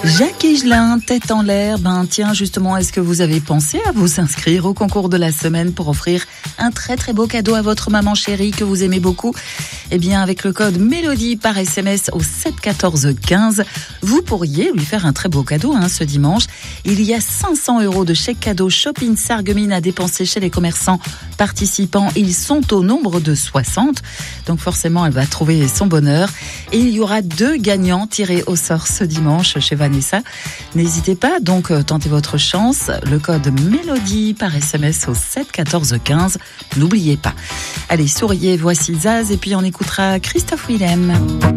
Jacques Higelin, tête en l'air. Tiens, justement, est-ce que vous avez pensé à vous inscrire au concours de la semaine pour offrir un très très beau cadeau à votre maman chérie que vous aimez beaucoup? Eh bien, avec le code Mélodie par SMS au 7 14 15, vous pourriez lui faire un très beau cadeau ce dimanche. Il y a 500 € de chèque cadeau Shopping Sarreguemines à dépenser chez les commerçants participants. Ils sont au nombre de 60. Donc forcément, elle va trouver son bonheur. Et il y aura 2 gagnants tirés au sort ce dimanche chez Vanessa. N'hésitez pas, donc tentez votre chance. Le code Mélodie par SMS au 7 14 15. N'oubliez pas. Allez, souriez, voici Zaz et puis on écoutera Christophe Willem.